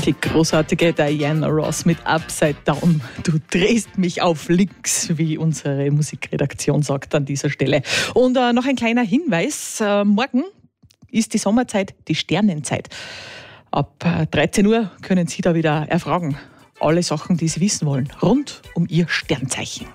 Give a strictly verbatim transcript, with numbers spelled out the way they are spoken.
Die großartige Diana Ross mit Upside Down. Du drehst mich auf links, wie unsere Musikredaktion sagt an dieser Stelle. Und äh, noch ein kleiner Hinweis. Äh, morgen ist die Sommerzeit, die Sternenzeit. Ab äh, dreizehn Uhr können Sie da wieder erfragen. Alle Sachen, die Sie wissen wollen, rund um Ihr Sternzeichen.